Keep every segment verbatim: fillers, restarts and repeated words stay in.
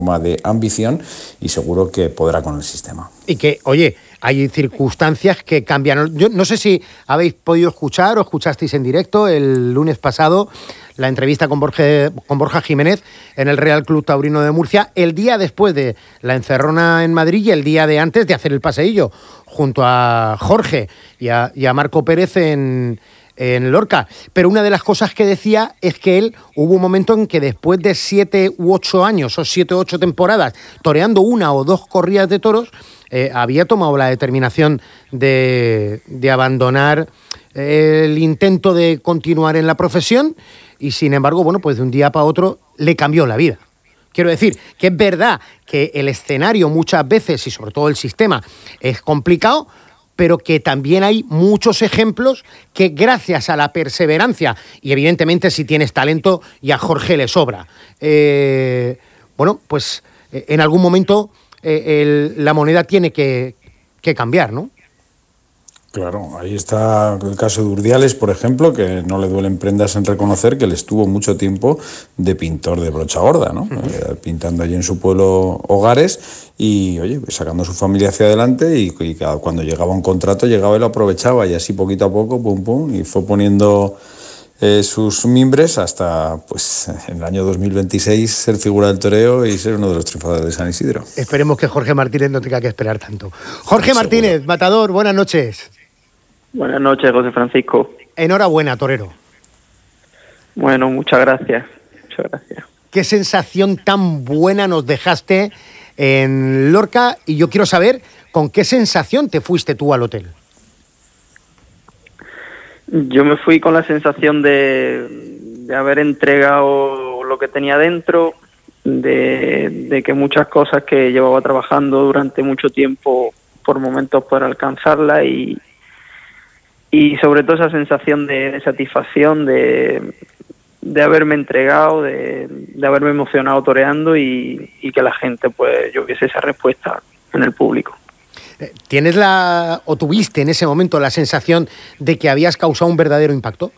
de ambición y seguro que podrá con el sistema. Y que, oye, hay circunstancias que cambian. Yo no sé si habéis podido escuchar o escuchasteis en directo el lunes pasado la entrevista con Borja, con Borja Jiménez en el Real Club Taurino de Murcia, el día después de la encerrona en Madrid y el día de antes de hacer el paseillo junto a Jorge y a, y a Marco Pérez en... en Lorca, pero una de las cosas que decía es que él hubo un momento en que después de siete u ocho años o siete u ocho temporadas toreando una o dos corridas de toros, eh, había tomado la determinación de, de abandonar el intento de continuar en la profesión y sin embargo, bueno, pues de un día para otro le cambió la vida. Quiero decir que es verdad que el escenario muchas veces y sobre todo el sistema es complicado, pero que también hay muchos ejemplos que gracias a la perseverancia, y evidentemente si tienes talento y a Jorge le sobra, eh, bueno, pues eh, en algún momento eh, el, la moneda tiene que, que cambiar, ¿no? Claro, ahí está el caso de Urdiales, por ejemplo, que no le duelen prendas en reconocer que él estuvo mucho tiempo de pintor de brocha gorda, ¿no? Uh-huh. Pintando allí en su pueblo Hogares y, oye, pues sacando a su familia hacia adelante y, y cuando llegaba un contrato llegaba y lo aprovechaba y así poquito a poco, pum, pum, y fue poniendo eh, sus mimbres hasta, pues, en el año dos mil veintiséis ser figura del toreo y ser uno de los triunfadores de San Isidro. Esperemos que Jorge Martínez no tenga que esperar tanto. Jorge Martínez, seguro. Matador, buenas noches. Buenas noches, José Francisco. Enhorabuena, torero. Bueno, muchas gracias. Muchas gracias. ¿Qué sensación tan buena nos dejaste en Lorca? Y yo quiero saber con qué sensación te fuiste tú al hotel. Yo me fui con la sensación de, de haber entregado lo que tenía dentro, de, de que muchas cosas que llevaba trabajando durante mucho tiempo, por momentos poder alcanzarla y Y sobre todo esa sensación de, de satisfacción, de, de haberme entregado, de, de haberme emocionado toreando y, y que la gente, pues, yo viese esa respuesta en el público. ¿Tienes la, o tuviste en ese momento la sensación de que habías causado un verdadero impacto?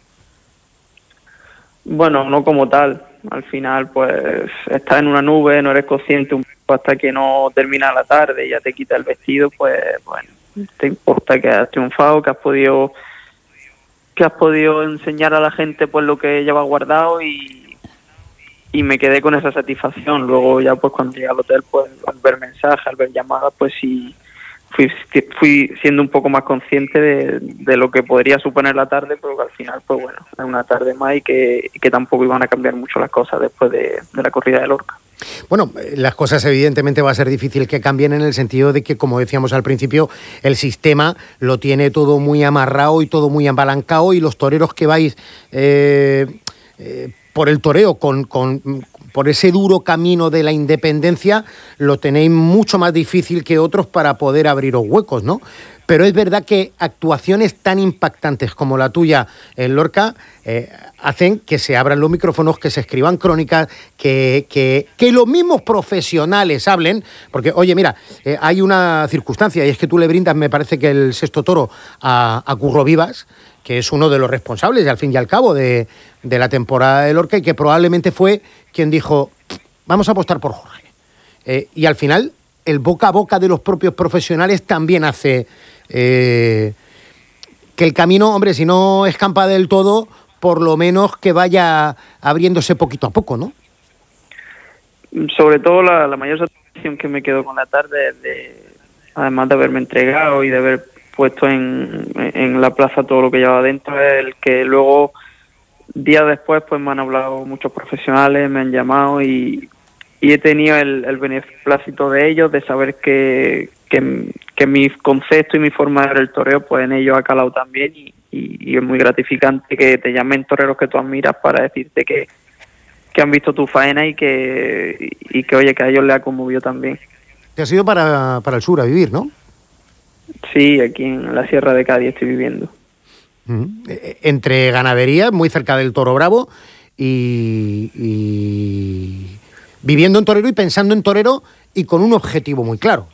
Bueno, no como tal. Al final, pues, estás en una nube, no eres consciente un poco hasta que no termina la tarde y ya te quita el vestido, pues, bueno, te importa que has triunfado, que has podido que has podido enseñar a la gente pues lo que llevas guardado y, y me quedé con esa satisfacción. Luego ya pues cuando llegué al hotel, pues al ver mensajes, al ver llamadas, pues sí fui, fui siendo un poco más consciente de, de lo que podría suponer la tarde, pero que al final pues bueno, es una tarde más y que, y que tampoco iban a cambiar mucho las cosas después de, de la corrida de Lorca. Bueno, las cosas evidentemente va a ser difícil que cambien en el sentido de que, como decíamos al principio, el sistema lo tiene todo muy amarrado y todo muy embalancado y los toreros que vais eh, eh, por el toreo con, con, por ese duro camino de la independencia lo tenéis mucho más difícil que otros para poder abriros huecos, ¿no? Pero es verdad que actuaciones tan impactantes como la tuya en Lorca eh, hacen que se abran los micrófonos, que se escriban crónicas, que, que, que los mismos profesionales hablen, porque, oye, mira, eh, hay una circunstancia y es que tú le brindas, me parece que el sexto toro a, a Curro Vivas, que es uno de los responsables, al fin y al cabo, de, de la temporada de Lorca y que probablemente fue quien dijo, vamos a apostar por Jorge. Eh, y al final, el boca a boca de los propios profesionales también hace eh, que el camino, hombre, si no escampa del todo, por lo menos que vaya abriéndose poquito a poco, ¿no? Sobre todo la, la mayor satisfacción que me quedó con la tarde es de, además de haberme entregado y de haber puesto en, en la plaza todo lo que llevaba dentro, es el que luego, días después, pues me han hablado muchos profesionales, me han llamado y, y he tenido el, el beneplácito de ellos, de saber que, que, que mi concepto y mi forma de ver el toreo, pues en ellos ha calado también y, y, y es muy gratificante que te llamen toreros que tú admiras para decirte que, que han visto tu faena y que, y que, oye, que a ellos les ha conmovido también. Te has ido para, para el sur a vivir, ¿no? Sí, aquí en la Sierra de Cádiz estoy viviendo. Uh-huh. Entre ganadería, muy cerca del Toro Bravo, y, y viviendo en torero y pensando en torero y con un objetivo muy claro.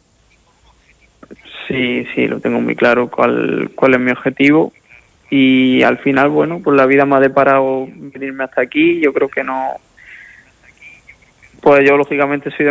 Sí, sí, lo tengo muy claro cuál, cuál es mi objetivo y al final, bueno, pues la vida me ha deparado venirme hasta aquí. Yo creo que no pues yo lógicamente soy de